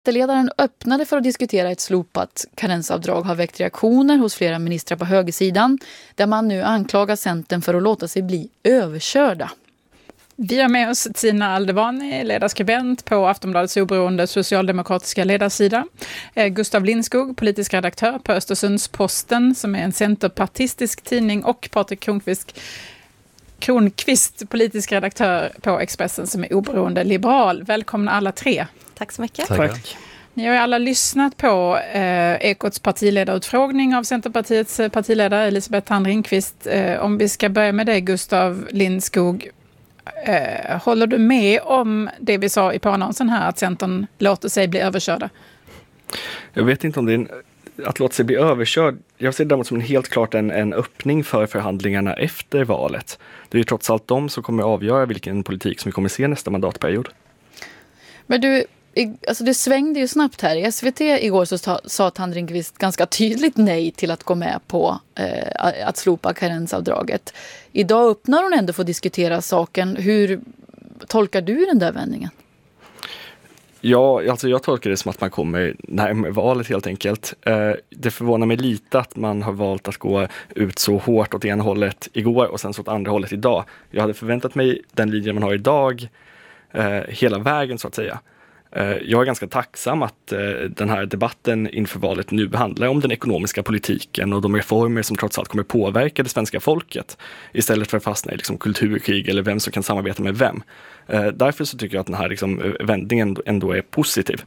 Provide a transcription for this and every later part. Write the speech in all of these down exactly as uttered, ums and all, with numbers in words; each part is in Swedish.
Ledaren öppnade för att diskutera ett slopat karensavdrag har väckt reaktioner hos flera ministrar på högersidan där man nu anklagar Centern för att låta sig bli överkörda. Vi har med oss Tina Aldevani, ledarskribent på Aftonbladets oberoende socialdemokratiska ledarsida. Gustav Lindskog, politisk redaktör på Östersunds-Posten som är en centerpartistisk tidning, och Patrik Kronqvist, Kronqvist, politisk redaktör på Expressen som är oberoende liberal. Välkomna alla tre. Tack så mycket. Tack. Ni har ju alla lyssnat på eh, Ekots partiledarutfrågning av Centerpartiets partiledare Elisabeth Thand Ringqvist. Eh, om vi ska börja med dig, Gustav Lindskog. Eh, håller du med om det vi sa i påannonsen här, att Centern låter sig bli överkörda? Jag vet inte om det är en, att låta sig bli överkörd. Jag ser däremot som en helt klart en, en öppning för förhandlingarna efter valet. Det är ju trots allt de som kommer avgöra vilken politik som vi kommer se nästa mandatperiod. Men du, alltså det svängde ju snabbt här. I S V T igår så sa, sa Thand Ringqvist ganska tydligt nej till att gå med på eh, att slopa karensavdraget. Idag öppnar hon ändå för att diskutera saken. Hur tolkar du den där vändningen? Ja, alltså jag tolkar det som att man kommer närmare valet helt enkelt. Eh, det förvånar mig lite att man har valt att gå ut så hårt åt ena hållet igår och sen så åt andra hållet idag. Jag hade förväntat mig den linjen man har idag eh, hela vägen så att säga. Jag är ganska tacksam att den här debatten inför valet nu handlar om den ekonomiska politiken och de reformer som trots allt kommer påverka det svenska folket istället för att fastna i liksom kulturkrig eller vem som kan samarbeta med vem. Därför så tycker jag att den här liksom vändningen ändå är positiv.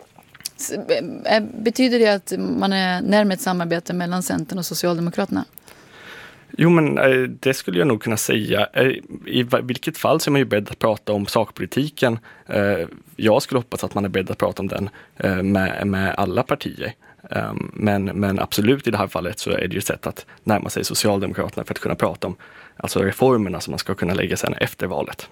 Betyder det att man är närmare ett samarbete mellan Centern och Socialdemokraterna? Jo, men det skulle jag nog kunna säga. I vilket fall så är man ju beredd att prata om sakpolitiken. Jag skulle hoppas att man är beredd att prata om den med, med alla partier. Men, men absolut i det här fallet så är det ju ett sätt att närma sig Socialdemokraterna för att kunna prata om alltså reformerna som man ska kunna lägga sen efter valet.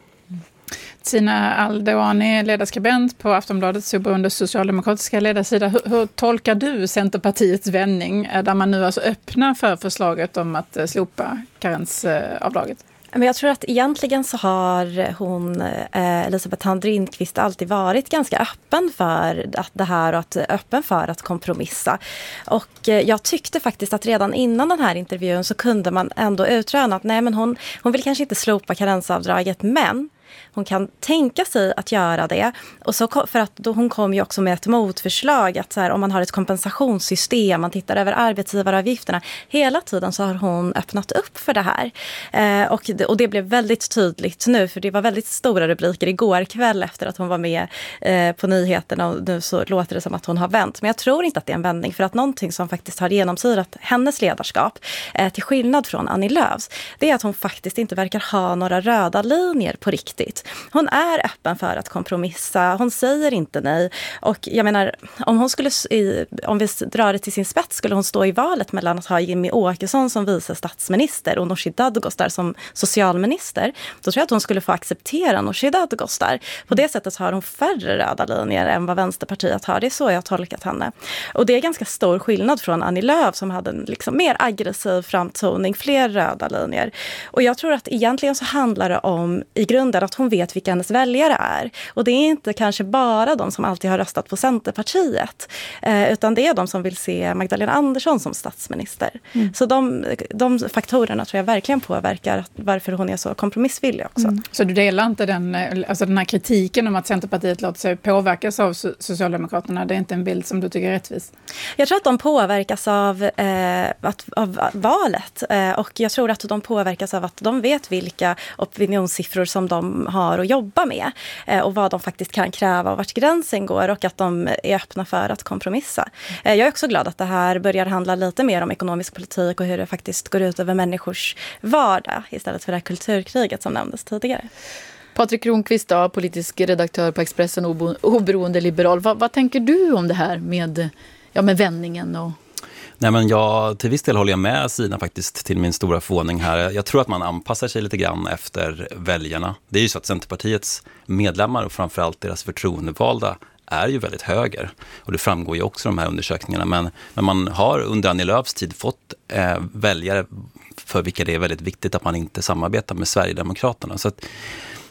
Tina Aldevani, ledarskribent på Aftonbladets oberoende socialdemokratiska ledarsida. Hur, hur tolkar du Centerpartiets vändning där man nu alltså öppnar för förslaget om att slopa karensavdraget? Men jag tror att egentligen så har hon, eh, Elisabeth Thand Ringqvist, alltid varit ganska öppen för att det här och att, öppen för att kompromissa. Och eh, jag tyckte faktiskt att redan innan den här intervjun så kunde man ändå utröna att nej, men hon, hon vill kanske inte slopa karensavdraget, men hon kan tänka sig att göra det. Och så, för att då hon kom ju också med ett motförslag att så här, om man har ett kompensationssystem, man tittar över arbetsgivaravgifterna. Hela tiden så har hon öppnat upp för det här. Eh, och, det, och det blev väldigt tydligt nu, för det var väldigt stora rubriker igår kväll efter att hon var med eh, på nyheterna, och nu så låter det som att hon har vänt. Men jag tror inte att det är en vändning, för att någonting som faktiskt har genomsyrat hennes ledarskap, eh, till skillnad från Annie Lööfs, det är att hon faktiskt inte verkar ha några röda linjer på riktigt. Hon är öppen för att kompromissa. Hon säger inte nej. Och jag menar, om hon skulle, om vi drar det till sin spets, skulle hon stå i valet mellan att ha Jimmy Åkesson som vice statsminister och Nooshi Dadgostar som socialminister, då tror jag att hon skulle få acceptera Nooshi Dadgostar. På det sättet har hon färre röda linjer än vad Vänsterpartiet har. Det är så jag har tolkat henne. Och det är ganska stor skillnad från Annie Lööf som hade en liksom mer aggressiv framtoning, fler röda linjer. Och jag tror att egentligen så handlar det om i grunden att hon vet vilka hennes väljare är. Och det är inte kanske bara de som alltid har röstat på Centerpartiet, eh, utan det är de som vill se Magdalena Andersson som statsminister. Mm. Så de, de faktorerna tror jag verkligen påverkar varför hon är så kompromissvillig också. Mm. Så du delar inte den, alltså den här kritiken om att Centerpartiet låter sig påverkas av Socialdemokraterna? Det är inte en bild som du tycker är rättvis? Jag tror att de påverkas av, eh, att, av valet. Eh, och jag tror att de påverkas av att de vet vilka opinionssiffror som de har att jobba med eh, och vad de faktiskt kan kräva och vart gränsen går, och att de är öppna för att kompromissa. Eh, jag är också glad att det här börjar handla lite mer om ekonomisk politik och hur det faktiskt går ut över människors vardag istället för det här kulturkriget som nämndes tidigare. Patrik Kronqvist, då, politisk redaktör på Expressen, oberoende liberal. Va, vad tänker du om det här med, ja, med vändningen och... Nej, men jag, till viss del håller jag med Sina faktiskt, till min stora förvåning här. Jag tror att man anpassar sig lite grann efter väljarna. Det är ju så att Centerpartiets medlemmar och framförallt deras förtroendevalda är ju väldigt höger. Och det framgår ju också de här undersökningarna. Men, men man har under Annie Lööfs tid fått eh, väljare för vilka det är väldigt viktigt att man inte samarbetar med Sverigedemokraterna. Så att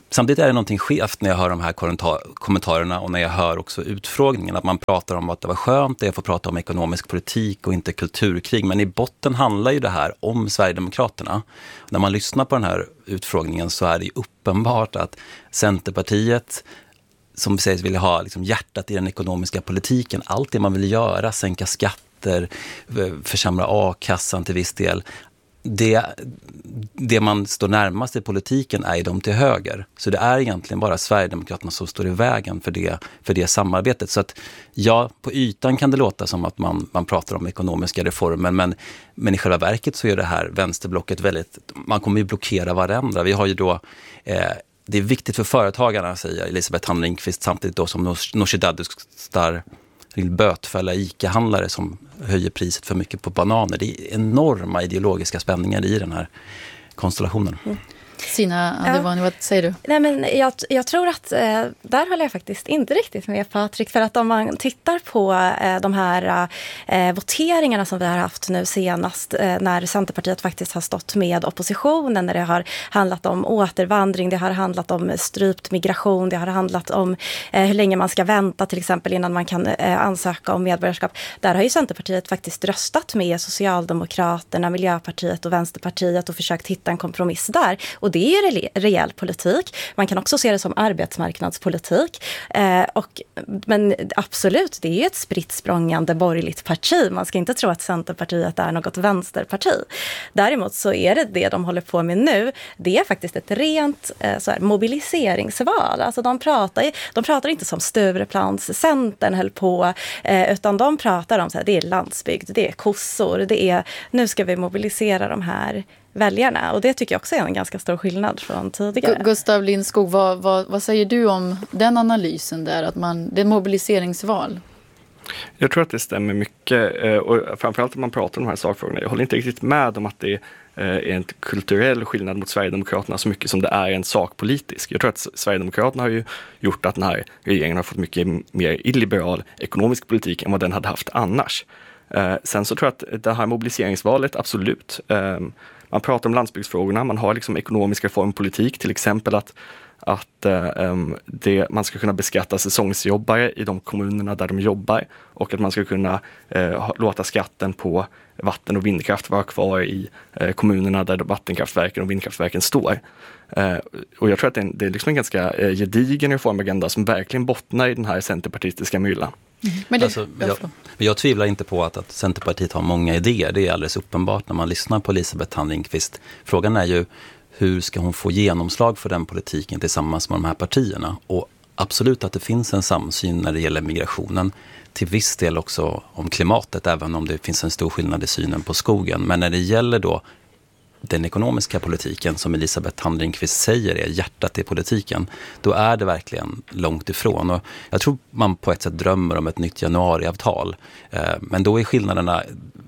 Samtidigt är det någonting skevt när jag hör de här kommentarerna och när jag hör också utfrågningen, att man pratar om att det var skönt att jag får prata om ekonomisk politik och inte kulturkrig, men i botten handlar ju det här om Sverigedemokraterna. När man lyssnar på den här utfrågningen så är det ju uppenbart att Centerpartiet, som sägs vilja ha liksom hjärtat i den ekonomiska politiken, allt det man vill göra, sänka skatter, försämra a-kassan till viss del, Det, det man står närmast i politiken är ju de till höger. Så det är egentligen bara Sverigedemokraterna som står i vägen för det, för det samarbetet. Så att ja, på ytan kan det låta som att man, man pratar om ekonomiska reformer, men, men i själva verket så är det här vänsterblocket väldigt, man kommer ju blockera varandra. Vi har ju då, eh, det är viktigt för företagarna, säger Elisabeth Thand Ringqvist, samtidigt då som Nooshi Dadgostar vill bötfälla ICA-handlare som höjer priset för mycket på bananer. Det är enorma ideologiska spänningar i den här konstellationen. Mm. Sina Adevani, ja. Vad säger du? Nej, men jag, jag tror att eh, där håller jag faktiskt inte riktigt med Patrik. För att om man tittar på eh, de här eh, voteringarna som vi har haft nu senast, eh, när Centerpartiet faktiskt har stått med oppositionen, när det har handlat om återvandring, det har handlat om strypt migration, det har handlat om eh, hur länge man ska vänta till exempel innan man kan eh, ansöka om medborgarskap. Där har ju Centerpartiet faktiskt röstat med Socialdemokraterna, Miljöpartiet och Vänsterpartiet och försökt hitta en kompromiss där. Och det är ju rejäl politik. Man kan också se det som arbetsmarknadspolitik. Eh, och, men absolut, det är ju ett spritt språngande borgerligt parti. Man ska inte tro att Centerpartiet är något vänsterparti. Däremot så är det det de håller på med nu. Det är faktiskt ett rent eh, så här, mobiliseringsval. Alltså de pratar, de pratar inte som Stureplans Centern höll på, eh, utan de pratar om så här, det är landsbygd, det är kossor, det är nu ska vi mobilisera de här väljarna. Och det tycker jag också är en ganska stor skillnad från tidigare. Gustav Lindskog, vad, vad, vad säger du om den analysen där? Att man, det är mobiliseringsval? Jag tror att det stämmer mycket. Och framförallt när man pratar om de här sakfrågorna. Jag håller inte riktigt med om att det är en kulturell skillnad mot Sverigedemokraterna så mycket som det är en sakpolitisk. Jag tror att Sverigedemokraterna har ju gjort att den här regeringen har fått mycket mer illiberal ekonomisk politik än vad den hade haft annars. Sen så tror jag att det här mobiliseringsvalet, absolut. Man pratar om landsbygdsfrågorna, man har liksom ekonomisk reformpolitik, till exempel att, att um, det, man ska kunna beskatta säsongsjobbare i de kommunerna där de jobbar och att man ska kunna uh, låta skatten på vatten- och vindkraft vara kvar i uh, kommunerna där vattenkraftverken och vindkraftverken står. Uh, och jag tror att det är, en, det är liksom en ganska uh, gedigen reformagenda som verkligen bottnar i den här centerpartistiska myllan. Mm. Men det, alltså, jag, jag tvivlar inte på att, att Centerpartiet har många idéer. Det är alldeles uppenbart när man lyssnar på Elisabeth Thand Ringqvist. Frågan är ju hur ska hon få genomslag för den politiken tillsammans med de här partierna? Och absolut att det finns en samsyn när det gäller migrationen. Till viss del också om klimatet, även om det finns en stor skillnad i synen på skogen. Men när det gäller då den ekonomiska politiken, som Elisabeth Thand Ringqvist säger är hjärtat i politiken, då är det verkligen långt ifrån. Och jag tror man på ett sätt drömmer om ett nytt januariavtal. Men då är skillnaderna,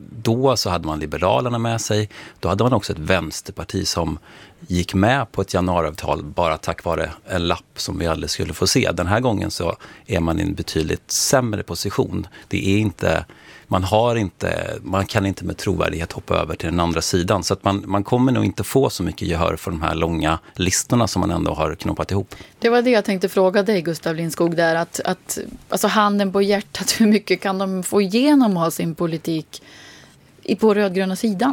då så hade man Liberalerna med sig, då hade man också ett vänsterparti som gick med på ett januariavtal bara tack vare en lapp som vi aldrig skulle få se. Den här gången så är man i en betydligt sämre position. Det är inte... Man, har inte, man kan inte med trovärdighet hoppa över till den andra sidan. Så att man, man kommer nog inte få så mycket gehör för de här långa listorna som man ändå har knoppat ihop. Det var det jag tänkte fråga dig, Gustav Lindskog, där. Att, att, alltså handen på hjärtat, hur mycket kan de få igenom av sin politik på rödgröna sidan?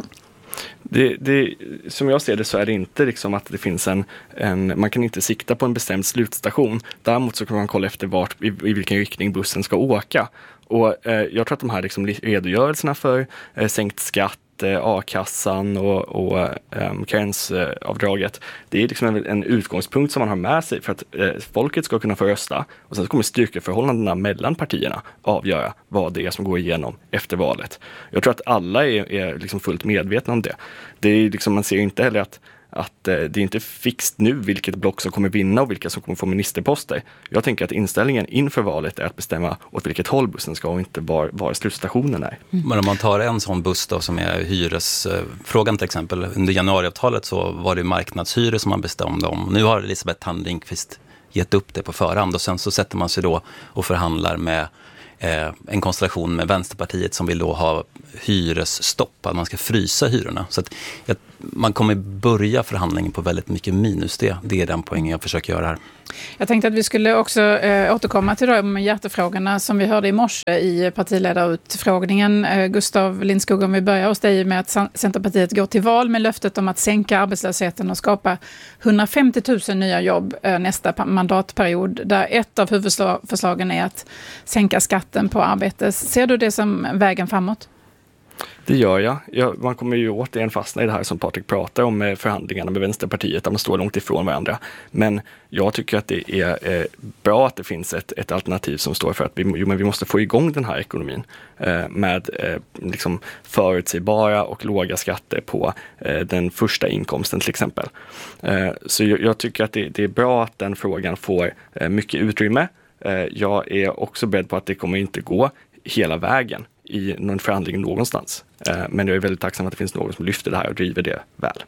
Det, det, som jag ser det så är det inte liksom att det finns en, en, man kan inte sikta på en bestämd slutstation. Däremot så kan man kolla efter vart, i, i vilken riktning bussen ska åka. Och eh, jag tror att de här liksom redogörelserna för eh, sänkt skatt, eh, a-kassan och, och eh, karensavdraget, det är liksom en, en utgångspunkt som man har med sig för att eh, folket ska kunna få rösta. Och sen så kommer styrkeförhållandena mellan partierna avgöra vad det är som går igenom efter valet. Jag tror att alla är, är liksom fullt medvetna om det. Det är liksom, man ser inte heller att att eh, det är inte fixt nu vilket block som kommer vinna och vilka som kommer få ministerposter. Jag tänker att inställningen inför valet är att bestämma åt vilket håll bussen ska och inte var, var slutstationen är. Mm. Men om man tar en sån buss då som är hyresfrågan till exempel. Under januariavtalet så var det marknadshyror som man bestämde om. Nu har Elisabeth Thand Ringqvist gett upp det på förhand och sen så sätter man sig då och förhandlar med eh, en konstellation med Vänsterpartiet som vill då ha hyresstopp, att man ska frysa hyrorna. Så att, att man kommer börja förhandlingen på väldigt mycket minus. Det, det är den poängen jag försöker göra här. Jag tänkte att vi skulle också eh, återkomma till de hjärtefrågorna som vi hörde i morse i partiledarutfrågningen. Eh, Gustav Lindskog, om vi börjar hos dig med att Centerpartiet går till val med löftet om att sänka arbetslösheten och skapa hundrafemtio tusen nya jobb eh, nästa mandatperiod, där ett av huvudförslagen är att sänka skatten på arbete. Ser du det som vägen framåt? Det gör jag. jag. Man kommer ju återigen fastna i det här som Patrik pratar om med förhandlingarna med Vänsterpartiet, där man står långt ifrån varandra. Men jag tycker att det är eh, bra att det finns ett, ett alternativ som står för att vi, jo, men vi måste få igång den här ekonomin eh, med eh, liksom förutsägbara och låga skatter på eh, den första inkomsten till exempel. Eh, så jag, jag tycker att det, det är bra att den frågan får eh, mycket utrymme. Eh, jag är också beredd på att det kommer inte gå hela vägen i någon förhandling någonstans. Men jag är väldigt tacksam att det finns någon som lyfter det här och driver det väl.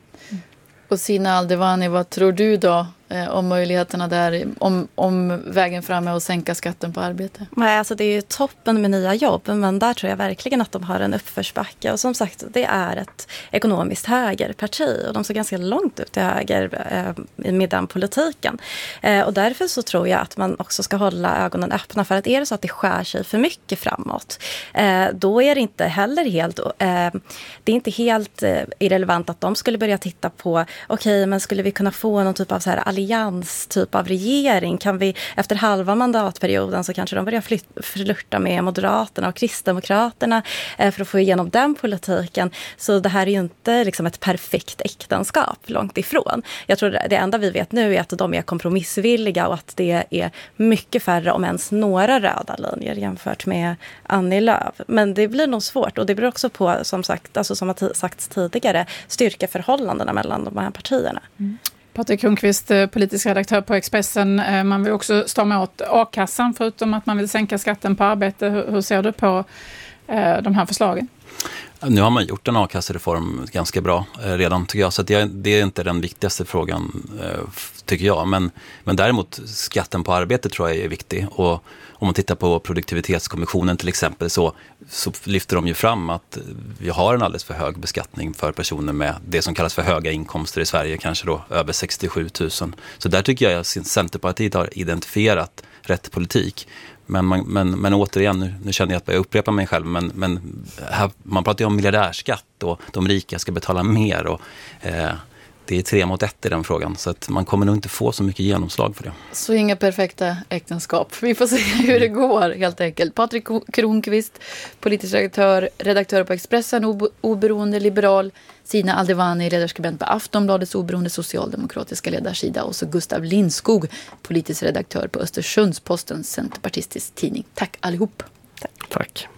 Och Sina Aldevani, vad tror du då eh, om möjligheterna där, om, om vägen fram är att sänka skatten på arbete? Nej, alltså det är ju toppen med nya jobb, men där tror jag verkligen att de har en uppförsbacke. Och som sagt, det är ett ekonomiskt högerparti och de står ganska långt ut till höger eh, med den politiken. Eh, och därför så tror jag att man också ska hålla ögonen öppna för att är det så att det skär sig för mycket framåt, eh, då är det inte heller helt, eh, det är inte helt eh, irrelevant att de skulle börja titta på okej, men skulle vi kunna få någon typ av så här allians typ av regering? Kan vi efter halva mandatperioden så kanske de börjar flyt- flirta med Moderaterna och Kristdemokraterna eh, för att få igenom den politiken. Så det här är ju inte liksom ett perfekt äktenskap, långt ifrån. Jag tror det enda vi vet nu är att de är kompromissvilliga och att det är mycket färre, om ens några röda linjer jämfört med Annie Lööf. Men det blir nog svårt och det beror också på, som sagt, alltså som har t- sagts tidigare, styrkeförhållandena mellan de här partierna. Mm. Patrik Kronqvist, politisk redaktör på Expressen. Man vill också storma åt a-kassan förutom att man vill sänka skatten på arbete. Hur, hur ser du på eh, de här förslagen? Nu har man gjort en a-kassereform ganska bra eh, redan tycker jag, så att det, det är inte den viktigaste frågan eh, tycker jag. Men, men däremot skatten på arbete tror jag är viktig, och om man tittar på produktivitetskommissionen till exempel så, så lyfter de ju fram att vi har en alldeles för hög beskattning för personer med det som kallas för höga inkomster i Sverige, kanske då över sextiosju tusen. Så där tycker jag att Centerpartiet har identifierat rätt politik. Men, man, men, men återigen, nu, nu känner jag att jag upprepar mig själv, men, men här, man pratar ju om miljardärskatt och de rika ska betala mer och eh, det är tre mot ett i den frågan, så att man kommer nog inte få så mycket genomslag för det. Så inga perfekta äktenskap. Vi får se hur det går helt enkelt. Patrik Kronqvist, politisk redaktör, redaktör på Expressen, ob- oberoende liberal. Sina Aldevani, ledarskribent på Aftonbladets oberoende socialdemokratiska ledarsida. Och så Gustav Lindskog, politisk redaktör på Östersundspostens centerpartistisk tidning. Tack allihop. Tack. Tack.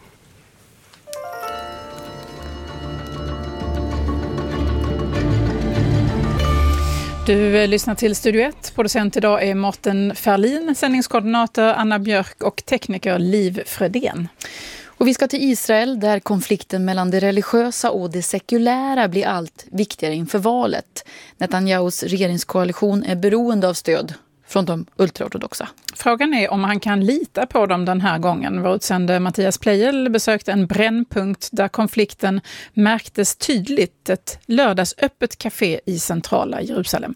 Du lyssnar till Studio ett. Producent idag är Mårten Ferlin, sändningskoordinator Anna Björk och tekniker Liv Frödén. Och vi ska till Israel där konflikten mellan det religiösa och det sekulära blir allt viktigare inför valet. Netanyahus regeringskoalition är beroende av stöd från de ultraortodoxa. Frågan är om han kan lita på dem den här gången. Vår utsände Mattias Pleijel besökte en brännpunkt där konflikten märktes tydligt. Ett lördagsöppet café i centrala Jerusalem.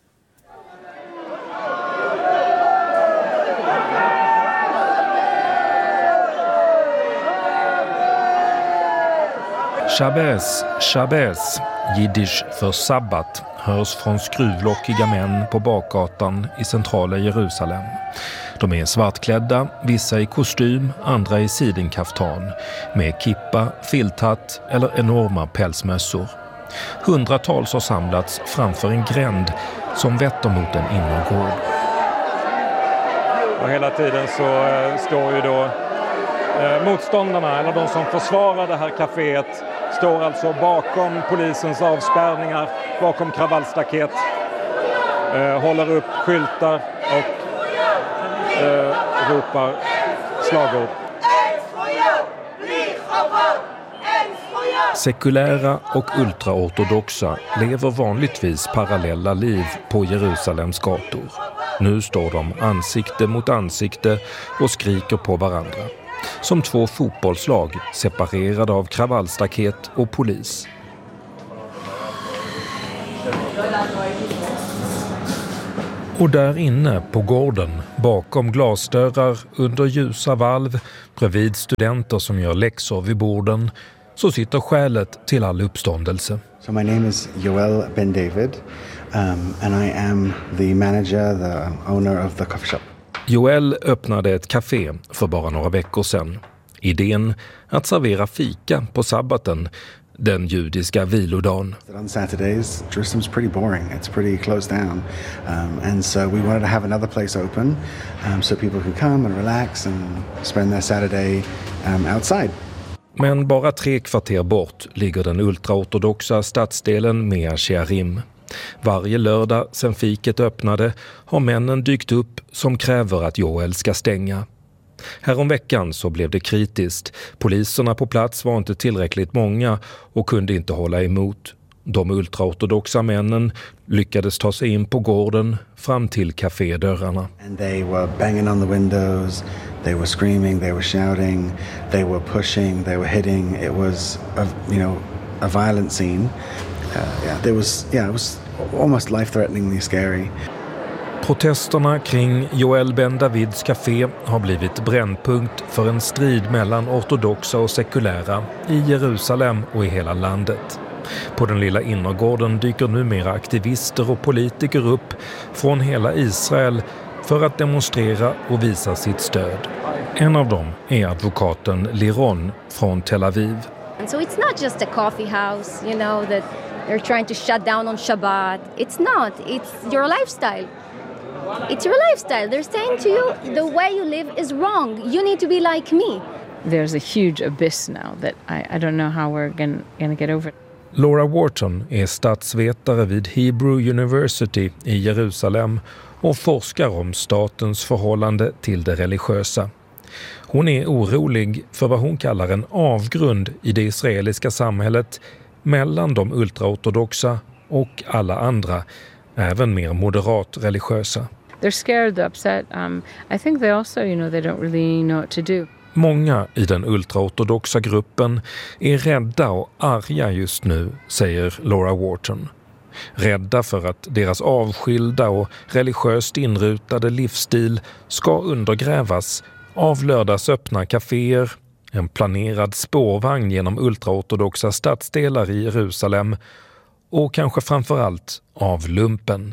Shabbes, Shabbes, jiddisch för sabbat, hörs från skruvlockiga män på bakgatan i centrala Jerusalem. De är svartklädda, vissa i kostym, andra i sidenkaftan, med kippa, filthatt eller enorma pälsmössor. Hundratals har samlats framför en gränd som vetter mot en innergård. Och hela tiden så äh, står ju då äh, motståndarna, eller de som försvarar det här kaféet, står alltså bakom polisens avspärrningar, bakom kravallstaket, eh, håller upp skyltar och eh, ropar slagord. Sekulära och ultraortodoxa lever vanligtvis parallella liv på Jerusalems gator. Nu står de ansikte mot ansikte och skriker på varandra. som två fotbollslag separerade av kravallstaket och polis. Och där inne på gården, bakom glasdörrar, under ljusa valv, bredvid studenter som gör läxor vid borden, så sitter skälet till all uppståndelse. So my name is Joel Ben David, um, and I am the manager, the owner of the coffee shop. Joel öppnade ett café för bara några veckor sedan. Idén att servera fika på sabbaten, den judiska vilodagen. On Saturdays, Jerusalem's pretty boring. It's pretty closed down. Um, and so we wanted to have another place open um, so people could come and relax and spend their Saturday um, outside. Men bara tre kvarter bort ligger den ultraortodoxa stadsdelen Mea Shearim. Varje lördag sedan fiket öppnade har männen dykt upp som kräver att Joel ska stänga. Häromveckan så blev det kritiskt. Poliserna på plats var inte tillräckligt många och kunde inte hålla emot. De ultraortodoxa männen lyckades ta sig in på gården fram till kafédörrarna. And they were banging on the windows, they were screaming, they were shouting, they were pushing, they were hitting. It was a, you know, a violent scene. Uh, yeah, there was yeah, it was almost life-threateningly scary. Protesterna kring Joel Ben Davids café har blivit brännpunkt för en strid mellan ortodoxa och sekulära i Jerusalem och i hela landet. På den lilla innergården dyker numera aktivister och politiker upp från hela Israel för att demonstrera och visa sitt stöd. En av dem är advokaten Liron från Tel Aviv. And so it's not just a coffee house, you know, that they're trying to shut down on Shabbat. It's not. It's your lifestyle. It's your lifestyle. They're saying to you, the way you live is wrong. You need to be like me. There's a huge abyss now that I, I don't know how we're going to get over. Laura Wharton är statsvetare vid Hebrew University i Jerusalem och forskar om statens förhållande till det religiösa. Hon är orolig för vad hon kallar en avgrund i det israeliska samhället mellan de ultraortodoxa och alla andra, även mer moderat religiösa. They're scared, they're upset. Um, I think they also, you know, they don't really know what to do. Många i den ultraortodoxa gruppen är rädda och arga just nu, säger Laura Wharton. Rädda för att deras avskilda och religiöst inrutade livsstil ska undergrävas av lördagsöppna kaféer, en planerad spårvagn genom ultraortodoxa stadsdelar i Jerusalem och kanske framförallt av lumpen.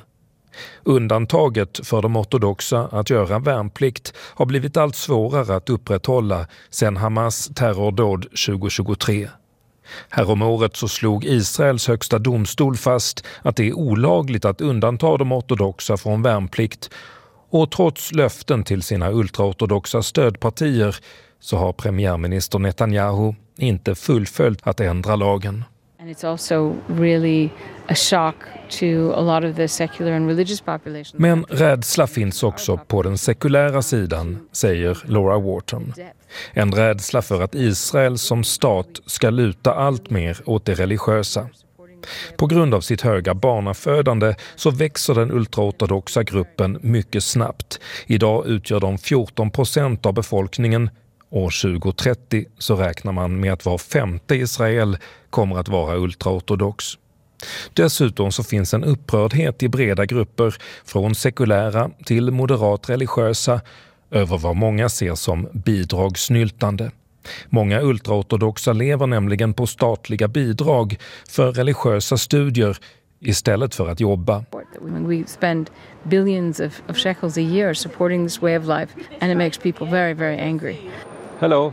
Undantaget för de ortodoxa att göra värnplikt har blivit allt svårare att upprätthålla sedan Hamas terrordåd tjugohundratjugotre. Häromåret så slog Israels högsta domstol fast att det är olagligt att undanta de ortodoxa från värnplikt, och trots löften till sina ultraortodoxa stödpartier så har premiärminister Netanyahu inte fullföljt att ändra lagen. And it's also really a shock to a lot of the secular and religious population. Men rädsla finns också på den sekulära sidan, säger Laura Wharton. En rädsla för att Israel som stat ska luta allt mer åt det religiösa. På grund av sitt höga barnafödande så växer den ultraortodoxa gruppen mycket snabbt. Idag utgör de fjorton procent av befolkningen. År tjugo trettio så räknar man med att var femte Israel kommer att vara ultraortodox. Dessutom så finns en upprördhet i breda grupper från sekulära till moderat religiösa över vad många ser som bidragssnyltande. Många ultraortodoxa lever nämligen på statliga bidrag för religiösa studier istället för att jobba. We spend billions of, of shekels a year supporting this way of life, and it makes people very, very angry. Hello,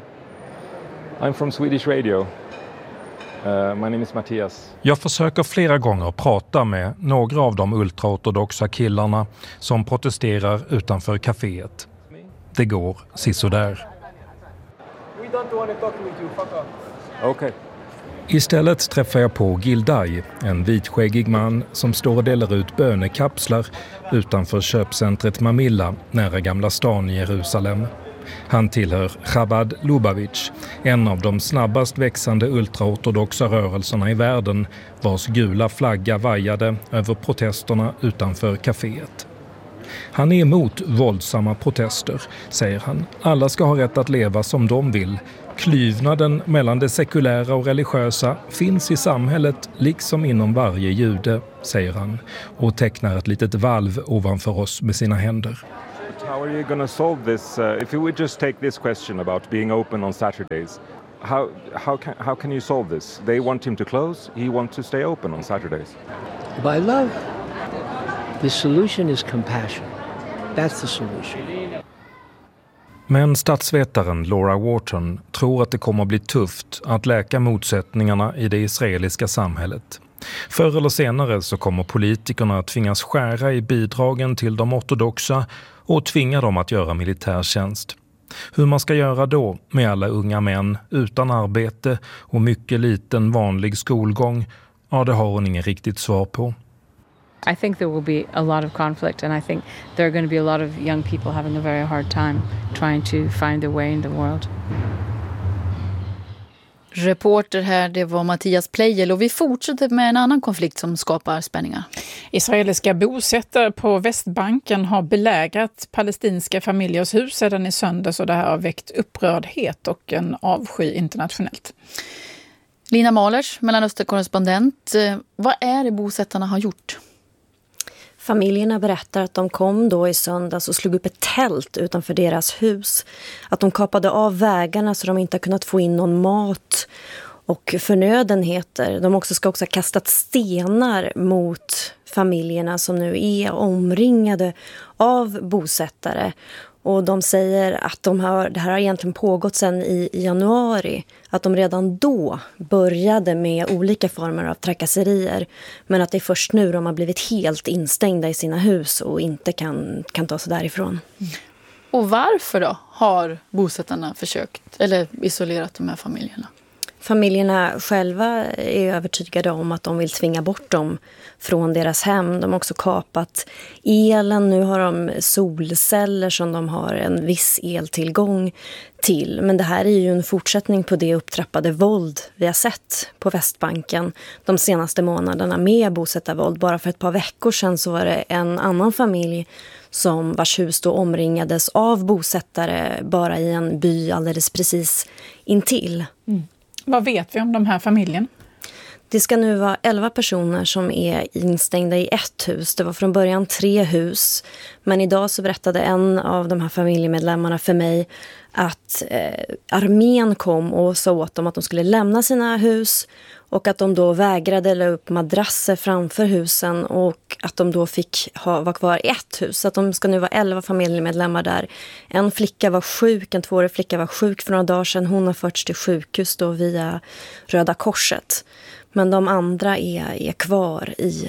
I'm from Swedish Radio. Uh, my name is Mattias. Jag försöker flera gånger prata med några av de ultraortodoxa killarna som protesterar utanför kaféet. Det går sisådär. We don't want to talk with you, fuck off. Okay. Istället träffar jag på Gildai, en vitskäggig man som står och delar ut bönekapslar utanför köpcentret Mamilla nära Gamla stan i Jerusalem. Han tillhör Chabad Lubavitch, en av de snabbast växande ultraortodoxa rörelserna i världen, vars gula flagga vajade över protesterna utanför kaféet. Han är emot våldsamma protester, säger han. Alla ska ha rätt att leva som de vill. Klyvnaden mellan det sekulära och religiösa finns i samhället liksom inom varje jude, säger han, och tecknar ett litet valv ovanför oss med sina händer. How are you going to solve this? Uh, if you would just take this question about being open on Saturdays, how how can how can you solve this? They want him to close. He wants to stay open on Saturdays. By love. The solution is compassion. That's the solution. Men statsvetaren Laura Wharton tror att det kommer att bli tufft att läka motsättningarna i det israeliska samhället. Förr eller senare så kommer politikerna att tvingas skära i bidragen till de ortodoxa och tvinga dem att göra militärtjänst. Hur man ska göra då med alla unga män utan arbete och mycket liten vanlig skolgång, ja, det har hon ingen riktigt svar på. I think there will be a lot of conflict, and I think there are going to be a lot of young people having a very hard time trying to find their way in the world. Reporter här, det var Mattias Pleijel, och vi fortsätter med en annan konflikt som skapar spänningar. Israeliska bosättare på Västbanken har belägrat palestinska familjers hus sedan i söndags, och det här har väckt upprördhet och en avsky internationellt. Lina Mahlers, Mellanöstern-korrespondent. Vad är det bosättarna har gjort? Familjerna berättar att de kom då i söndags och slog upp ett tält utanför deras hus. Att de kapade av vägarna så de inte har kunnat få in någon mat och förnödenheter. De också ska också ha kastat stenar mot familjerna som nu är omringade av bosättare. Och de säger att de har, det här har egentligen pågått sedan i, i januari. Att de redan då började med olika former av trakasserier. Men att det är först nu de har blivit helt instängda i sina hus och inte kan, kan ta sig därifrån. Mm. Och varför då har bosättarna försökt eller isolerat de här familjerna? Familjerna själva är övertygade om att de vill tvinga bort dem från deras hem. De har också kapat elen. Nu har de solceller som de har en viss eltillgång till. Men det här är ju en fortsättning på det upptrappade våld vi har sett på Västbanken de senaste månaderna med bosättarvåld. Bara för ett par veckor sedan så var det en annan familj som vars hus då omringades av bosättare bara i en by alldeles precis intill. Mm. Vad vet vi om de här familjen? Det ska nu vara elva personer som är instängda i ett hus. Det var från början tre hus. Men idag så berättade en av de här familjemedlemmarna för mig att eh, armén kom och sa åt dem att de skulle lämna sina hus. Och att de då vägrade lägga upp madrasser framför husen och att de då fick ha, vara kvar i ett hus. Så att de ska nu vara elva familjemedlemmar där. En flicka var sjuk, en tvåårig flicka var sjuk för några dagar sedan. Hon har förts till sjukhus då via Röda Korset. Men de andra är, är kvar i,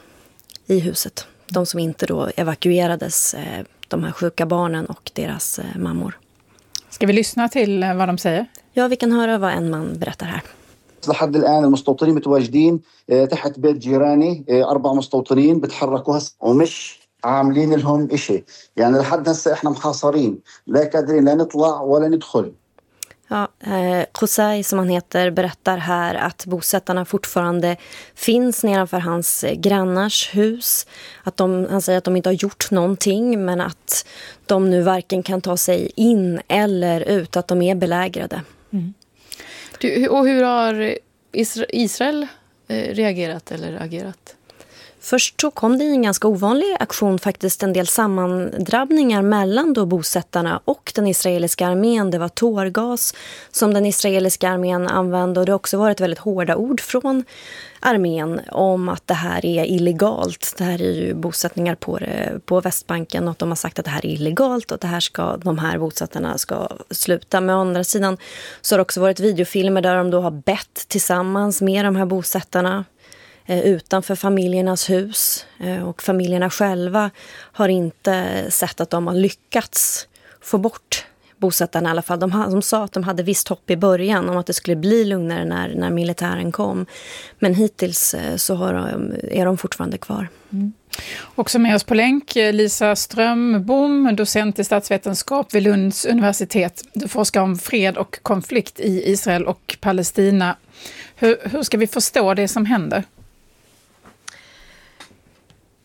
i huset. De som inte då evakuerades, de här sjuka barnen och deras mammor. Ska vi lyssna till vad de säger? Ja, vi kan höra vad en man berättar här. لحد الآن المستوطنين متواجدين تحت بيت جيراني أربع مستوطنين بتحركوا هسه ومش عاملين لهم إشي يعني لحد هسه إحنا محاصرين لا قادرين لا نطلع ولا ندخل. Ja, eh, Qusay som han heter berättar här att bosättarna fortfarande finns nedanför hans grannars hus. Att de, han säger att de inte har gjort någonting men att de nu varken kan ta sig in eller ut, att de är belägrade. Mm. Du, och hur har Israel eh, reagerat eller agerat? Först så kom det en ganska ovanlig aktion, faktiskt en del sammandrabbningar mellan då bosättarna och den israeliska armén. Det var tårgas som den israeliska armén använde och det har också varit väldigt hårda ord från armén om att det här är illegalt. Det här är ju bosättningar på, det, på Västbanken och att de har sagt att det här är illegalt och att det här ska, de här bosättarna ska sluta. Men å andra sidan så har det också varit videofilmer där de då har bett tillsammans med de här bosättarna utanför familjernas hus, och familjerna själva har inte sett att de har lyckats få bort bosättarna i alla fall. De, de sa att de hade visst hopp i början om att det skulle bli lugnare när, när militären kom. Men hittills så har de, är de fortfarande kvar. Mm. Också med oss på länk Lisa Strömbom, docent i statsvetenskap vid Lunds universitet. Du forskar om fred och konflikt i Israel och Palestina. Hur, hur ska vi förstå det som händer?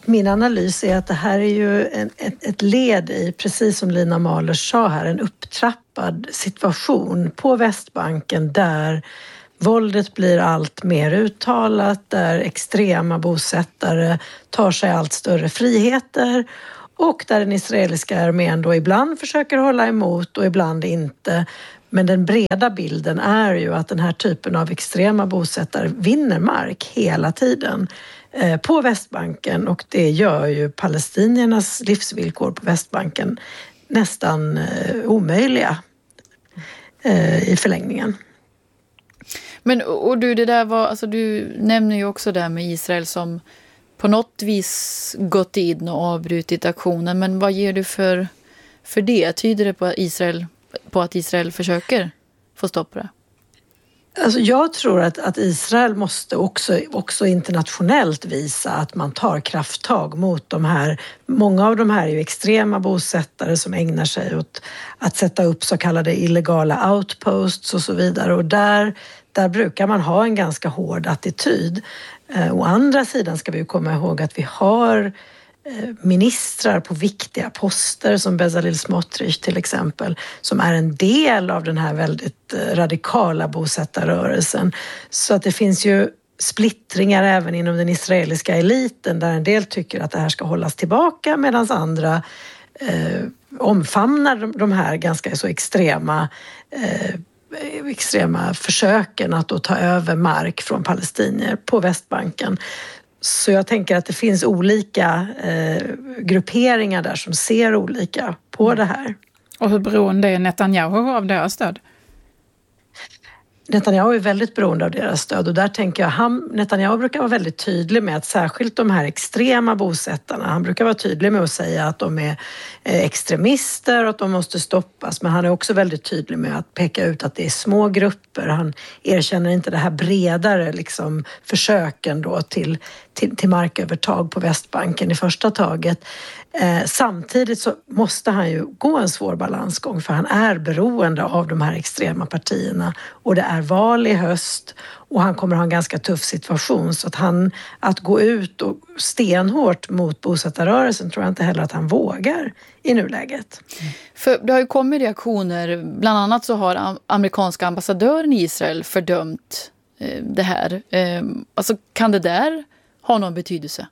min analys är att det här är ju en, ett, ett led i, precis som Lina Mahler sa här, en upptrappad situation på Västbanken där våldet blir allt mer uttalat, där extrema bosättare tar sig allt större friheter och där den israeliska armén då ibland försöker hålla emot och ibland inte. Men den breda bilden är ju att den här typen av extrema bosättare vinner mark hela tiden på Västbanken, och det gör ju palestiniernas livsvillkor på Västbanken nästan omöjliga i förlängningen. Men och du, det där var, alltså du nämner ju också det med Israel som på något vis gått in och avbrutit aktionen, men vad ger du för, för det? Tyder det på att Israel, på att Israel försöker få stopp på det? Alltså jag tror att, att Israel måste också, också internationellt visa att man tar krafttag mot de här. Många av de här är ju extrema bosättare som ägnar sig åt att sätta upp så kallade illegala outposts och så vidare. Och där, där brukar man ha en ganska hård attityd. Eh, å andra sidan ska vi ju komma ihåg att vi har ministrar på viktiga poster som Bezalel Smotrich till exempel, som är en del av den här väldigt radikala bosättarrörelsen. Så att det finns ju splittringar även inom den israeliska eliten där en del tycker att det här ska hållas tillbaka medan andra eh, omfamnar de, de här ganska så extrema eh, extrema försöken att då ta över mark från palestinier på Västbanken. Så jag tänker att det finns olika eh, grupperingar där som ser olika på det här. Och hur beroende är Netanyahu av deras stöd? Netanyahu är väldigt beroende av deras stöd, och där tänker jag, han, Netanyahu brukar vara väldigt tydlig med att särskilt de här extrema bosättarna, han brukar vara tydlig med att säga att de är extremister och att de måste stoppas, men han är också väldigt tydlig med att peka ut att det är små grupper. Han erkänner inte det här bredare liksom, försöken då till, till, till markövertag på Västbanken i första taget. Eh, samtidigt så måste han ju gå en svår balansgång, för han är beroende av de här extrema partierna, och det är val i höst och han kommer ha en ganska tuff situation, så att han att gå ut och stenhårt mot bosättarrörelsen tror jag inte heller att han vågar i nuläget. För det har ju kommit reaktioner, bland annat så har amerikanska ambassadören i Israel fördömt eh, det här. Eh, alltså kan det där ha någon betydelse?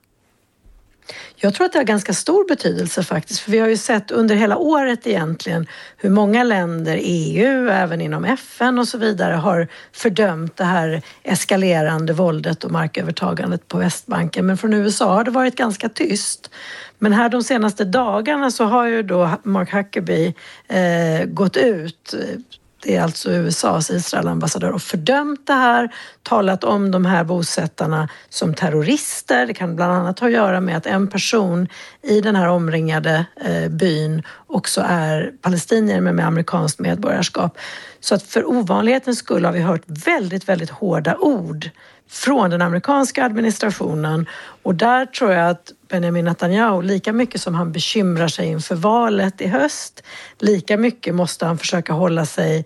Jag tror att det har ganska stor betydelse faktiskt, för vi har ju sett under hela året egentligen hur många länder, E U, även inom F N och så vidare, har fördömt det här eskalerande våldet och markövertagandet på Västbanken. Men från U S A har det varit ganska tyst. Men här de senaste dagarna så har ju då Mark Huckabee eh, gått ut, det är alltså U S A:s Israel-ambassadör, och fördömt det här, talat om de här bosättarna som terrorister. Det kan bland annat ha att göra med att en person i den här omringade eh, byn också är palestinier men med amerikanskt medborgarskap. Så att för ovanlighetens skull har vi hört väldigt, väldigt hårda ord från den amerikanska administrationen, och där tror jag att Benjamin Netanyahu, lika mycket som han bekymrar sig inför valet i höst, lika mycket måste han försöka hålla sig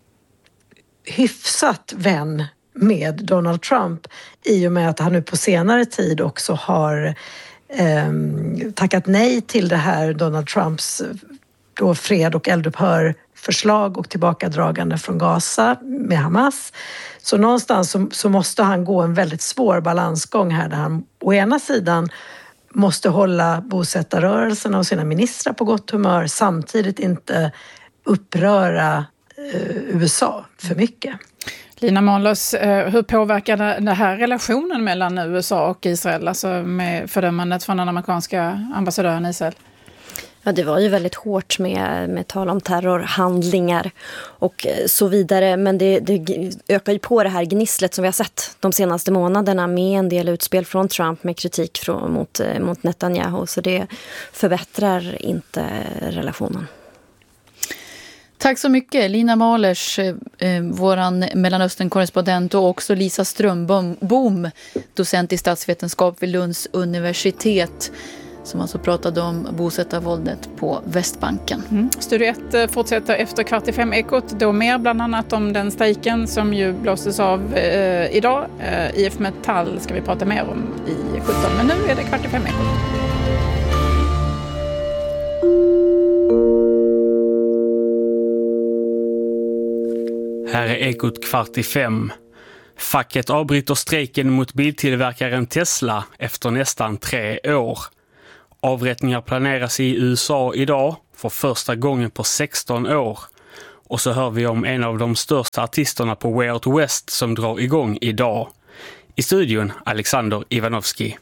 hyfsat vän med Donald Trump, i och med att han nu på senare tid också har eh, tackat nej till det här Donald Trumps då fred och eldupphör förslag och tillbakadragande från Gaza med Hamas. Så någonstans så, så måste han gå en väldigt svår balansgång här, där han å ena sidan måste hålla bosättarrörelserna och sina ministrar på gott humör, samtidigt inte uppröra eh, U S A för mycket. Lina Mahlers, hur påverkar det här relationen mellan U S A och Israel, alltså med fördömandet från den amerikanska ambassadören i Israel? Ja, det var ju väldigt hårt med, med tal om terrorhandlingar och så vidare. Men det, det ökar ju på det här gnisslet som vi har sett de senaste månaderna med en del utspel från Trump med kritik från, mot, mot Netanyahu. Så det förbättrar inte relationen. Tack så mycket Lina Mahlers, eh, våran Mellanöstern-korrespondent, och också Lisa Strömbom, docent i statsvetenskap vid Lunds universitet, som alltså pratade om bosättarvåldet på Västbanken. Mm. Studio ett fortsätter efter kvart i fem Ekot. Då mer bland annat om den strejken som ju blåses av eh, idag. Eh, I F Metall ska vi prata mer om i sjutton, men nu är det kvart i fem Ekot. Här är Ekot kvart i fem. Facket avbryter strejken mot biltillverkaren Tesla efter nästan tre år. Avrättningar planeras i U S A idag för första gången på sexton år. Och så hör vi om en av de största artisterna på Way Out West som drar igång idag. I studion Alexander Ivanovski.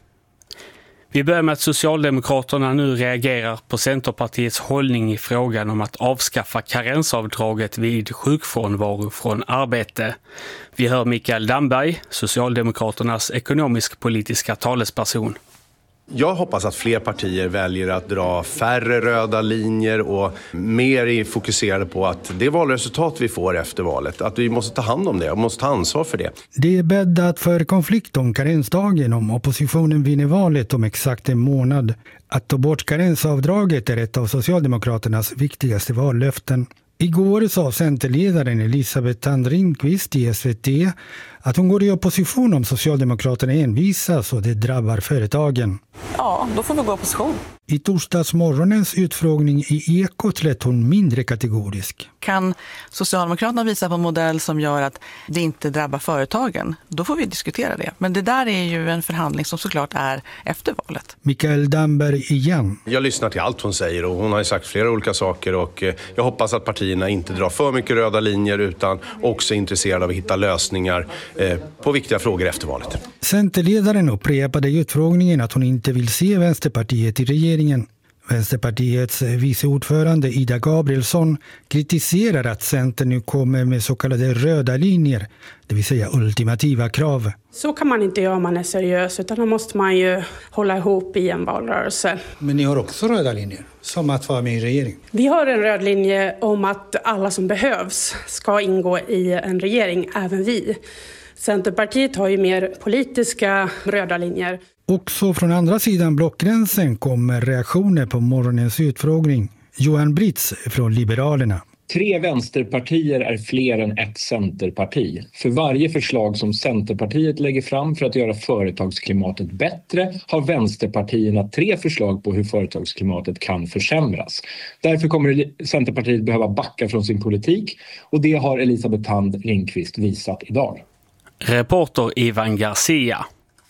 Vi börjar med att Socialdemokraterna nu reagerar på Centerpartiets hållning i frågan om att avskaffa karensavdraget vid sjukfrånvaro från arbete. Vi hör Mikael Damberg, Socialdemokraternas ekonomisk-politiska talesperson. Jag hoppas att fler partier väljer att dra färre röda linjer och mer fokuserade på att det valresultat vi får efter valet, att vi måste ta hand om det och måste ta ansvar för det. Det är bäddat för konflikt om karensdagen om oppositionen vinner valet om exakt en månad. Att ta bort karensavdraget är ett av Socialdemokraternas viktigaste vallöften. Igår sa Centerledaren Elisabeth Thand-Ringqvist i S V T att hon går i opposition om Socialdemokraterna envisas och det drabbar företagen. Ja, då får vi gå i opposition. I torsdagsmorgonens utfrågning i Ekot lät hon mindre kategorisk. Kan Socialdemokraterna visa på en modell som gör att det inte drabbar företagen, då får vi diskutera det. Men det där är ju en förhandling som såklart är efter valet. Mikael Damberg igen. Jag lyssnar till allt hon säger och hon har ju sagt flera olika saker och jag hoppas att partierna inte drar för mycket röda linjer utan också är intresserade av att hitta lösningar på viktiga frågor efter valet. Centerledaren upprepade i utfrågningen att hon inte vill se Vänsterpartiet i regeringen. Vänsterpartiets viceordförande Ida Gabrielsson kritiserar att Centern nu kommer med så kallade röda linjer, det vill säga ultimativa krav. Så kan man inte göra om man är seriös, utan då måste man ju hålla ihop i en valrörelse. Men ni har också röda linjer, som att vara med i regering. Vi har en röd linje om att alla som behövs ska ingå i en regering, även vi. Centerpartiet har ju mer politiska röda linjer. Också från andra sidan blockgränsen kommer reaktioner på morgonens utfrågning. Johan Britz från Liberalerna. Tre vänsterpartier är fler än ett centerparti. För varje förslag som Centerpartiet lägger fram för att göra företagsklimatet bättre har vänsterpartierna tre förslag på hur företagsklimatet kan försämras. Därför kommer Centerpartiet behöva backa från sin politik och det har Elisabeth Thand-Ringqvist visat idag. Reporter Ivan Garcia.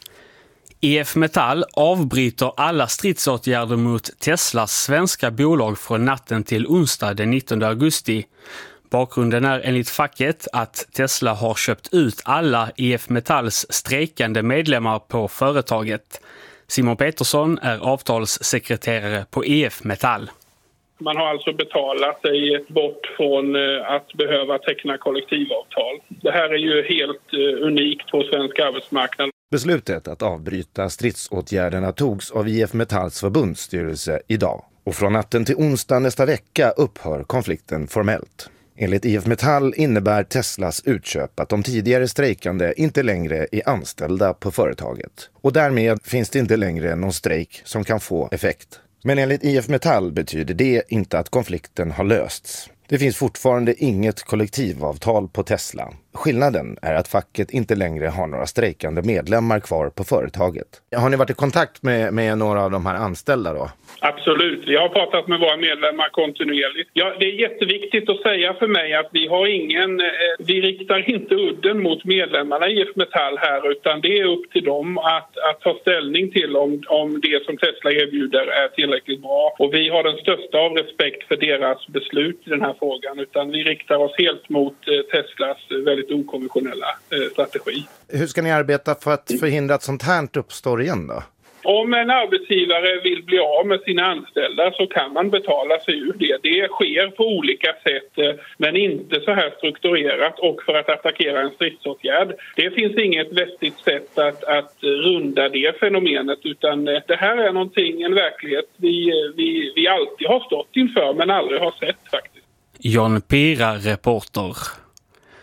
I F Metall avbryter alla stridsåtgärder mot Teslas svenska bolag från natten till onsdag den nittonde augusti. Bakgrunden är enligt facket att Tesla har köpt ut alla I F Metalls strejkande medlemmar på företaget. Simon Petersson är avtalssekreterare på I F Metall. Man har alltså betalat sig bort från att behöva teckna kollektivavtal. Det här är ju helt unikt på svensk arbetsmarknad. Beslutet att avbryta stridsåtgärderna togs av I F Metalls förbundsstyrelse idag. Och från natten till onsdag nästa vecka upphör konflikten formellt. Enligt I F Metall innebär Teslas utköp att de tidigare strejkande inte längre är anställda på företaget. Och därmed finns det inte längre någon strejk som kan få effekt. Men enligt I F Metall betyder det inte att konflikten har lösts. Det finns fortfarande inget kollektivavtal på Tesla. Skillnaden är att facket inte längre har några strejkande medlemmar kvar på företaget. Har ni varit i kontakt med, med några av de här anställda då? Absolut. Jag har pratat med våra medlemmar kontinuerligt. Ja, det är jätteviktigt att säga för mig att vi har ingen, eh, vi riktar inte udden mot medlemmarna i I F Metall här, utan det är upp till dem att, att ta ställning till om, om det som Tesla erbjuder är tillräckligt bra. Och vi har den största av respekt för deras beslut i den här frågan, utan vi riktar oss helt mot eh, Teslas väldigt okonventionella eh, strategi. Hur ska ni arbeta för att förhindra att sånt här uppstår igen då? Om en arbetsgivare vill bli av med sina anställda så kan man betala sig ur det. Det sker på olika sätt, men inte så här strukturerat och för att attackera en stridsåtgärd. Det finns inget vettigt sätt att, att runda det fenomenet, utan det här är någonting, en verklighet vi, vi, vi alltid har stått inför men aldrig har sett faktiskt. John Pira, reporter.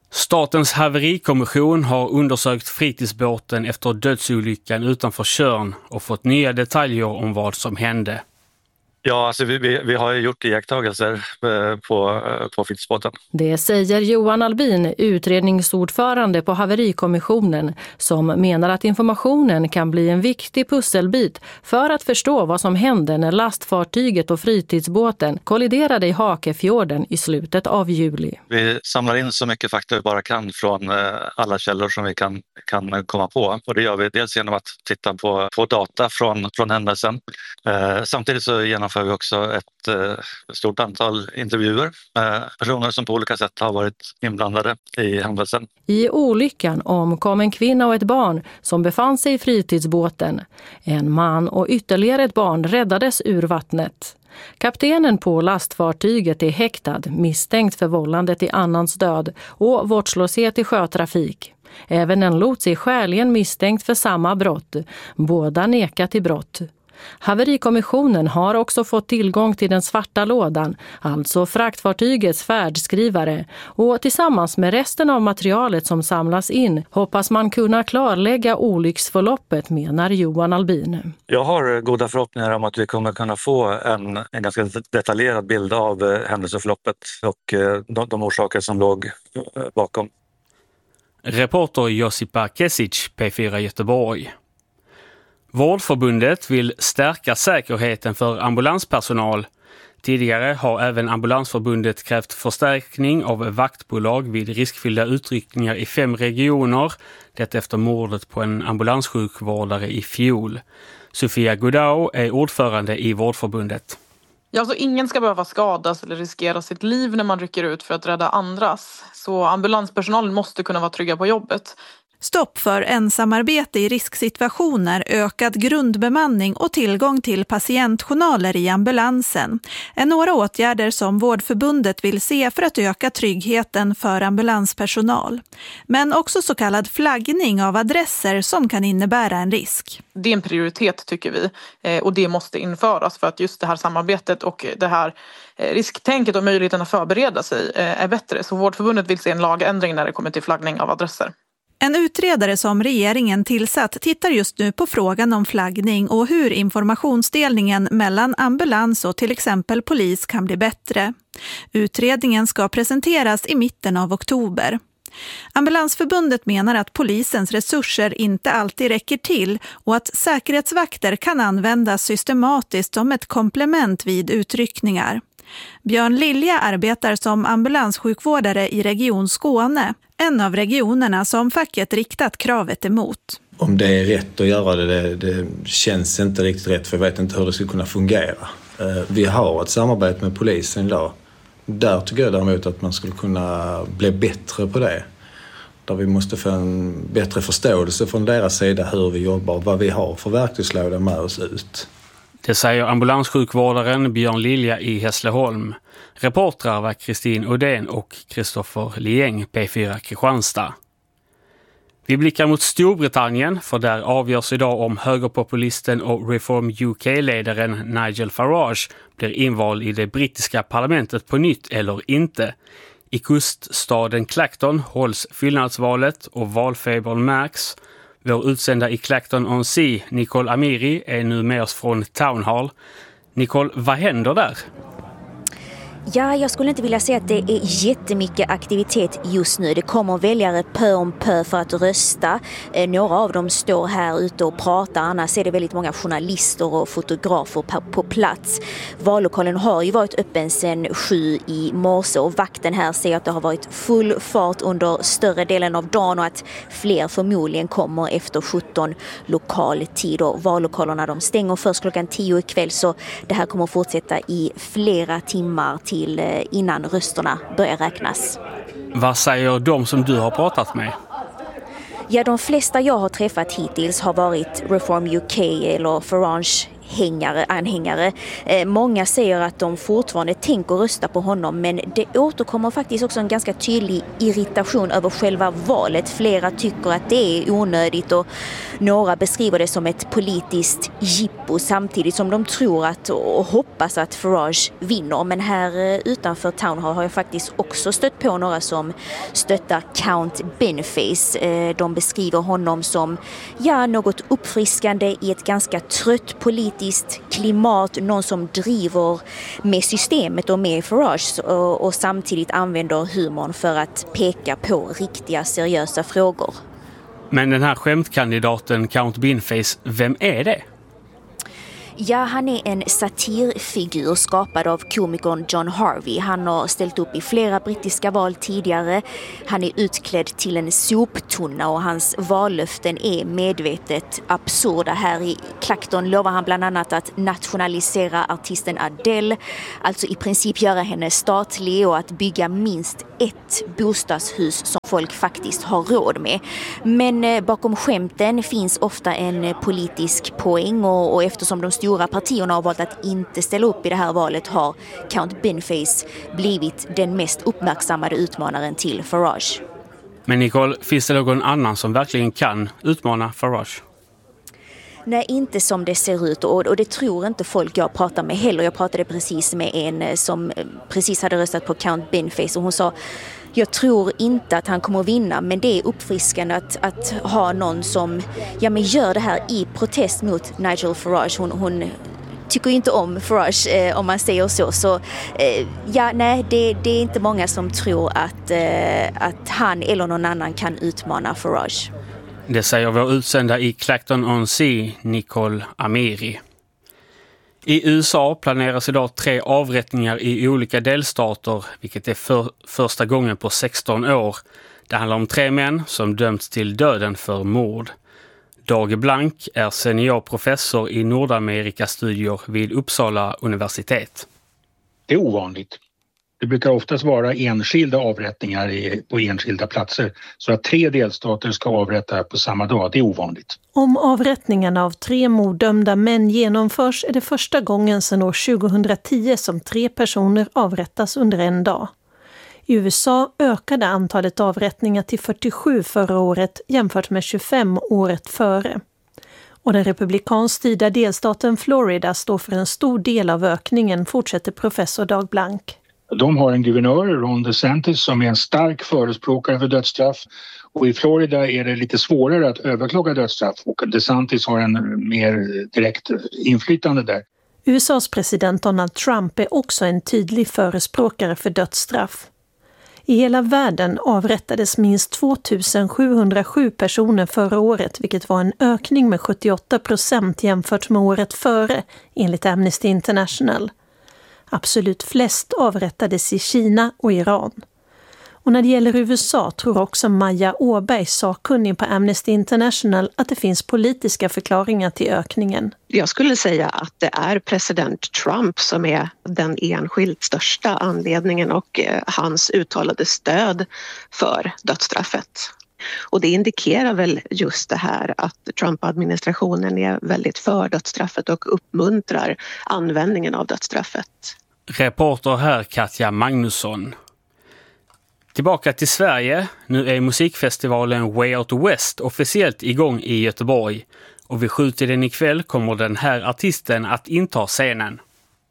Statens haverikommission har undersökt fritidsbåten efter dödsolyckan utanför Tjörn och fått nya detaljer om vad som hände. Ja, alltså vi, vi, vi har ju gjort iakttagelser på, på fritidsbåten. Det säger Johan Albin, utredningsordförande på haverikommissionen, som menar att informationen kan bli en viktig pusselbit för att förstå vad som hände när lastfartyget och fritidsbåten kolliderade i Hakefjorden i slutet av juli. Vi samlar in så mycket fakta vi bara kan från alla källor som vi kan, kan komma på. Och det gör vi dels genom att titta på, på data från, från händelsen. Eh, samtidigt så genomför vi också ett eh, stort antal intervjuer med personer som på olika sätt har varit inblandade i händelsen. I olyckan omkom en kvinna och ett barn som befann sig i fritidsbåten. En man och ytterligare ett barn räddades ur vattnet. Kaptenen på lastfartyget är häktad, misstänkt för vållande till annans död och vårdslöshet i sjötrafik. Även en lots är skäligen misstänkt för samma brott. Båda nekar till brott. Haverikommissionen har också fått tillgång till den svarta lådan, alltså fraktfartygets färdskrivare, och tillsammans med resten av materialet som samlas in hoppas man kunna klarlägga olycksförloppet, menar Johan Albin. Jag har goda förhoppningar om att vi kommer kunna få en, en ganska detaljerad bild av händelseförloppet och de, de orsaker som låg bakom. Reporter Josipa Kesic, P fyra Göteborg. Vårdförbundet vill stärka säkerheten för ambulanspersonal. Tidigare har även Ambulansförbundet krävt förstärkning av vaktbolag vid riskfyllda utryckningar i fem regioner, det efter mordet på en ambulanssjukvårdare i fjol. Sofia Godao är ordförande i Vårdförbundet. Ja, så ingen ska behöva skadas eller riskera sitt liv när man rycker ut för att rädda andras. Så ambulanspersonalen måste kunna vara trygga på jobbet. Stopp för ensamarbete i risksituationer, ökad grundbemanning och tillgång till patientjournaler i ambulansen är några åtgärder som Vårdförbundet vill se för att öka tryggheten för ambulanspersonal. Men också så kallad flaggning av adresser som kan innebära en risk. Det är en prioritet tycker vi och det måste införas för att just det här samarbetet och det här risktänket och möjligheten att förbereda sig är bättre. Så Vårdförbundet vill se en lagändring när det kommer till flaggning av adresser. En utredare som regeringen tillsatt tittar just nu på frågan om flaggning och hur informationsdelningen mellan ambulans och till exempel polis kan bli bättre. Utredningen ska presenteras i mitten av oktober. Ambulansförbundet menar att polisens resurser inte alltid räcker till och att säkerhetsvakter kan användas systematiskt som ett komplement vid utryckningar. Björn Lilja arbetar som ambulanssjukvårdare i Region Skåne, en av regionerna som facket riktat kravet emot. Om det är rätt att göra det, det, det känns inte riktigt rätt för jag vet inte hur det skulle kunna fungera. Vi har ett samarbete med polisen idag. Där tycker jag däremot att man skulle kunna bli bättre på det. Där vi måste få en bättre förståelse från deras sida hur vi jobbar och vad vi har för verktygslåda med oss ut. Det säger ambulanssjukvårdaren Björn Lilja i Hässleholm. Reportrar var Kristin Odén och Kristoffer Lieng, P fyra Kristianstad. Vi blickar mot Storbritannien för där avgörs idag om högerpopulisten och Reform U K-ledaren Nigel Farage blir invald i det brittiska parlamentet på nytt eller inte. I kuststaden Clacton hålls fyllnadsvalet och valfebern märks. Vår utsända i Clacton-on-Sea, Nicole Amiri, är nu med oss från Town Hall. Nicole, vad händer där? Ja, jag skulle inte vilja säga att det är jättemycket aktivitet just nu. Det kommer väljare pö om pö för att rösta. Eh, några av dem står här ute och pratar. Annars är det väldigt många journalister och fotografer på, på plats. Vallokalen har ju varit öppen sedan sju i morse och vakten här säger att det har varit full fart under större delen av dagen och att fler förmodligen kommer efter sjutton lokal tid. Och vallokalerna de stänger först klockan tio ikväll så det här kommer att fortsätta i flera timmar till innan rösterna börjar räknas. Vad säger de som du har pratat med? Ja, de flesta jag har träffat hittills har varit Reform U K eller Farage hängare, anhängare. Eh, många säger att de fortfarande tänker rösta på honom, men det återkommer faktiskt också en ganska tydlig irritation över själva valet. Flera tycker att det är onödigt och några beskriver det som ett politiskt jippo samtidigt som de tror att och hoppas att Farage vinner. Men här utanför Town Hall har jag faktiskt också stött på några som stöttar Count Boniface. De beskriver honom som ja, något uppfriskande i ett ganska trött politiskt klimat. Någon som driver med systemet och med Farage och, och samtidigt använder humorn för att peka på riktiga seriösa frågor. Men den här skämtkandidaten Count Boniface, vem är det? Ja, han är en satirfigur skapad av komikern John Harvey. Han har ställt upp i flera brittiska val tidigare. Han är utklädd till en soptunna och hans vallöften är medvetet absurda. Här i Clacton lovar han bland annat att nationalisera artisten Adele, alltså i princip göra henne statlig och att bygga minst ett bostadshus som folk faktiskt har råd med. Men bakom skämten finns ofta en politisk poäng och, och eftersom de stora partierna har valt att inte ställa upp i det här valet har Count Boniface blivit den mest uppmärksammade utmanaren till Farage. Men Nicole, finns det någon annan som verkligen kan utmana Farage? Nej, inte som det ser ut och, och det tror inte folk jag pratar med heller. Jag pratade precis med en som precis hade röstat på Count Boniface och hon sa jag tror inte att han kommer att vinna, men det är uppfriskande att, att ha någon som ja, men gör det här i protest mot Nigel Farage. Hon, hon tycker inte om Farage eh, om man säger så. Så eh, ja, nej, det, det är inte många som tror att, eh, att han eller någon annan kan utmana Farage. Det säger vår utsända i Clacton-on-Sea, Nicole Amiri. I U S A planeras idag tre avrättningar i olika delstater, vilket är för första gången på sexton år. Det handlar om tre män som dömts till döden för mord. Dag Blank är seniorprofessor i Nordamerikastudier vid Uppsala universitet. Det är ovanligt. Det brukar oftast vara enskilda avrättningar på enskilda platser. Så att tre delstater ska avrätta på samma dag, det är ovanligt. Om avrättningen av tre morddömda män genomförs är det första gången sedan år tjugohundratio som tre personer avrättas under en dag. I U S A ökade antalet avrättningar till fyrtiosju förra året jämfört med tjugofem året före. Och den republikanstyrda delstaten Florida står för en stor del av ökningen, fortsätter professor Dag Blank. De har en guvernör, Ron DeSantis, som är en stark förespråkare för dödsstraff. Och i Florida är det lite svårare att överklaga dödsstraff och DeSantis har en mer direkt inflytande där. U S A:s president Donald Trump är också en tydlig förespråkare för dödsstraff. I hela världen avrättades minst tvåtusen sjuhundrasju personer förra året, vilket var en ökning med sjuttioåtta procent jämfört med året före, enligt Amnesty International. Absolut flest avrättades i Kina och Iran. Och när det gäller U S A tror också Maja Åberg, sakkunnig på Amnesty International, att det finns politiska förklaringar till ökningen. Jag skulle säga att det är president Trump som är den enskilt största anledningen och hans uttalade stöd för dödsstraffet. Och det indikerar väl just det här att Trump-administrationen är väldigt för dödsstraffet och uppmuntrar användningen av dödsstraffet. Reporter här Katja Magnusson. Tillbaka till Sverige. Nu är musikfestivalen Way Out West officiellt igång i Göteborg. Och vid sjutiden ikväll kommer den här artisten att inta scenen.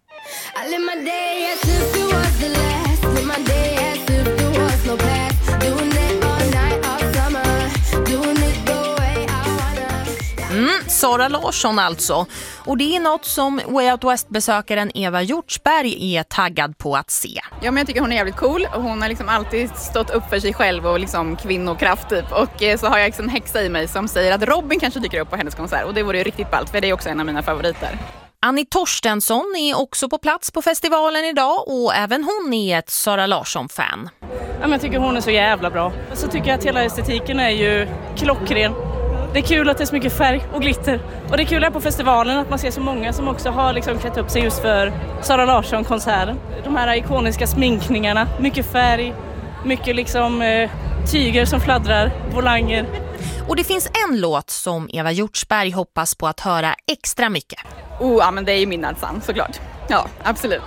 Mm, Sara Larsson alltså. Och det är något som Way Out West-besökaren Eva Hjortsberg är taggad på att se. Ja, men jag tycker hon är jävligt cool och hon har liksom alltid stått upp för sig själv och liksom kvinnokraft typ. Och eh, så har jag liksom en häxa i mig som säger att Robin kanske dyker upp på hennes konsert och det vore ju riktigt ballt för det är också en av mina favoriter. Annie Torstensson är också på plats på festivalen idag och även hon är ett Sara Larsson-fan. Ja, men jag tycker hon är så jävla bra. Och så tycker jag att hela estetiken är ju klockren. Det är kul att det är så mycket färg och glitter. Och det är kul här på festivalen att man ser så många som också har liksom klätt upp sig just för Sara Larsson-konserten. De här ikoniska sminkningarna, mycket färg, mycket liksom eh, tyger som fladdrar, volanger. Och det finns en låt som Eva Hjortsberg hoppas på att höra extra mycket. Oh, ja, men det är ju Midnight Sun, såklart. Ja, absolut.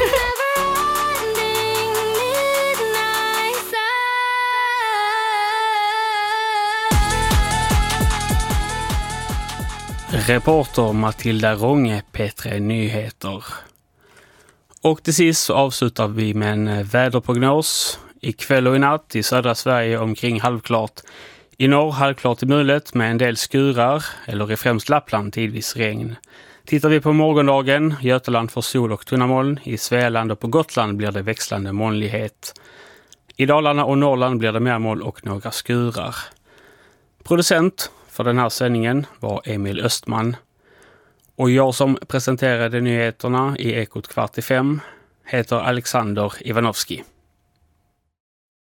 Reporter Matilda Rånge, P tre Nyheter. Och till sist så avslutar vi med en väderprognos. Ikväll och i natt i södra Sverige omkring halvklart. I norr halvklart i mulet med en del skurar, eller i främst Lappland tidvis regn. Tittar vi på morgondagen, Götaland får sol och tunna moln. I Svealand och på Gotland blir det växlande molnlighet. I Dalarna och Norrland blir det mer moln och några skurar. Producent för den här sändningen var Emil Östman. Och jag som presenterade nyheterna i Ekot kvart i fem heter Alexander Ivanovski.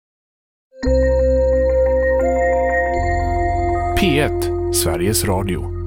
P ett, Sveriges Radio.